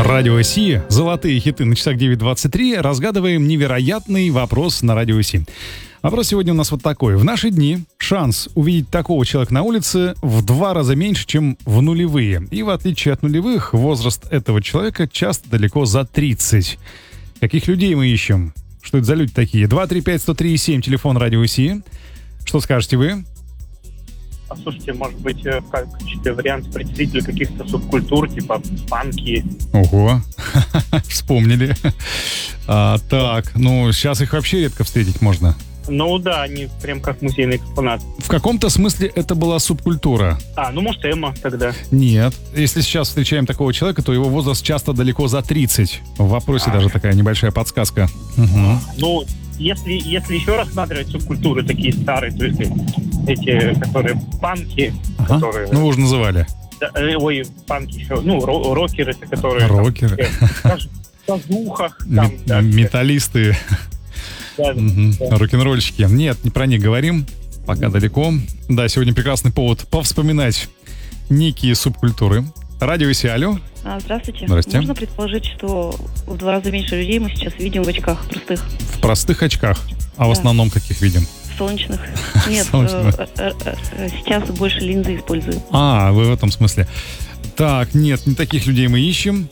Радио Си. Золотые хиты на часах 9:23. Разгадываем невероятный вопрос на Радио Си. Вопрос сегодня у нас вот такой. В наши дни шанс увидеть такого человека на улице в 2 раза меньше, чем в нулевые. И в отличие от нулевых, возраст этого человека часто далеко за 30. Каких людей мы ищем? Что это за люди такие? 235-103-7, телефон Радио Си. Что скажете вы? Слушайте, может быть, в качестве варианта представителей каких-то субкультур, типа панки. Ого, вспомнили. Так, ну сейчас их вообще редко встретить можно. Ну да, они прям как музейный экспонат. В каком-то смысле это была субкультура. Ну может эмо тогда. Нет. Если сейчас встречаем такого человека, то его возраст часто далеко за 30. В вопросе даже такая небольшая подсказка. Угу. Ну, если еще рассматривать субкультуры такие старые, то есть эти, которые панки, которые... Ну, вы уже называли. Ой, панки еще, рокеры, которые... Рокеры. В казухах. Металлисты. Да. Рок-н-ролльщики. Нет, не про них говорим. Пока далеко. Да, сегодня прекрасный повод повспоминать некие субкультуры. Радио Си, алло. Здравствуйте. Здрасте. Можно предположить, что в 2 раза меньше людей мы сейчас видим в очках простых. В простых очках? А в основном каких видим? Солнечных. Нет, сейчас больше линзы используют. Вы в этом смысле. Так, нет, не таких людей мы ищем.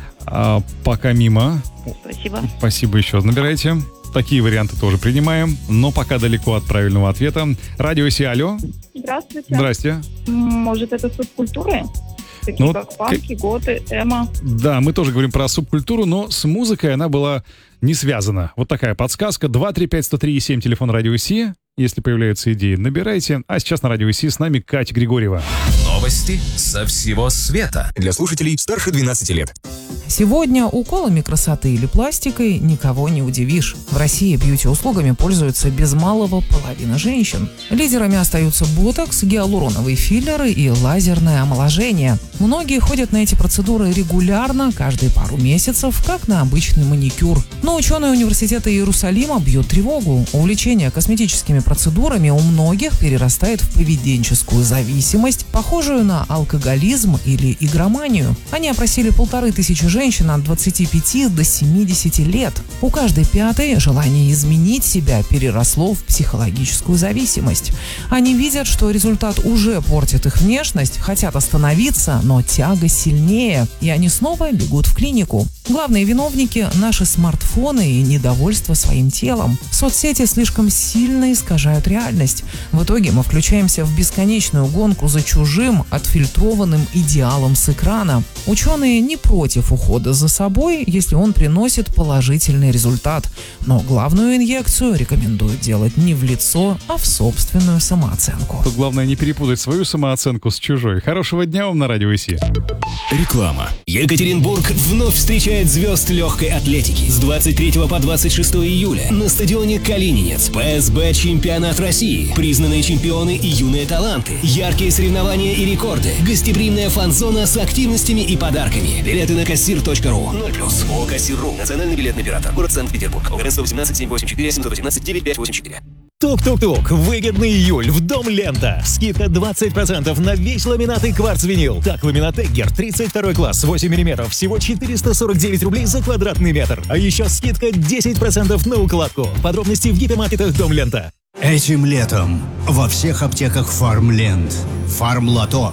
Пока мимо. Спасибо. Спасибо еще. Набирайте. Такие варианты тоже принимаем, но пока далеко от правильного ответа. Радио Си, алло. Здравствуйте. Здрасте. Может, это субкультуры? Такие как панки, готы, эмо. Да, мы тоже говорим про субкультуру, но с музыкой она была не связана. Вот такая подсказка. 235-103-7, телефон Радио Си. Если появляются идеи, набирайте. А сейчас на Радио Си с нами Катя Григорьева. Новости со всего света. Для слушателей старше 12 лет. Сегодня уколами красоты или пластикой никого не удивишь. В России бьюти-услугами пользуются без малого половина женщин. Лидерами остаются ботокс, гиалуроновые филлеры и лазерное омоложение. Многие ходят на эти процедуры регулярно, каждые пару месяцев, как на обычный маникюр. Но ученые университета Иерусалима бьют тревогу. Увлечение косметическими процедурами у многих перерастает в поведенческую зависимость, похожую на алкоголизм или игроманию. Они опросили 1500 женщин от 25 до 70 лет. У каждой 5-й желание изменить себя переросло в психологическую зависимость. Они видят, что результат уже портит их внешность, хотят остановиться, но тяга сильнее, и они снова бегут в клинику. Главные виновники – наши смартфоны и недовольство своим телом. Соцсети слишком сильно искажают реальность. В итоге мы включаемся в бесконечную гонку за чужим, отфильтрованным идеалом с экрана. Ученые не против ухода за собой, если он приносит положительный результат. Но главную инъекцию рекомендуют делать не в лицо, а в собственную самооценку. Тут главное не перепутать свою самооценку с чужой. Хорошего дня вам на Радио Си. Реклама. Екатеринбург вновь встречает звезд легкой атлетики. С 23 по 26 июля на стадионе Калининец. ПСБ чемпионат России. Признанные чемпионы и юные таланты. Яркие соревнования и рекорды. Гостеприимная фан-зона с активностями и подарками. Билеты на kassir.ru. 0+. ООО «Kassir.ru». Национальный билетный оператор. Город Санкт-Петербург. ОГРН 118 784 718 9584. Тук-тук-тук. Выгодный июль в Дом Лента. Скидка 20% на весь ламинат и кварц-винил. Так, ламинат Эггер 32 класс 8 мм. Всего 449 рублей за квадратный метр. А еще скидка 10% на укладку. Подробности в гипермаркетах Дом Лента. Этим летом во всех аптеках Фармленд. Фармлото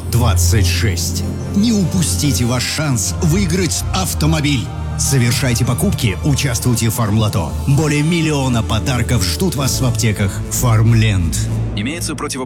26. Не упустите ваш шанс выиграть автомобиль. Совершайте покупки, участвуйте в Фармлото. Более 1 000 000 подарков ждут вас в аптеках Фармленд. Имеется противопоказание.